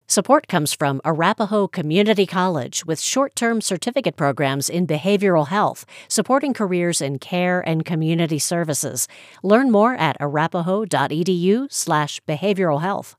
Support comes from Arapahoe Community College with short-term certificate programs in behavioral health, supporting careers in care and community services. Learn more at arapahoe.edu/behavioralhealth.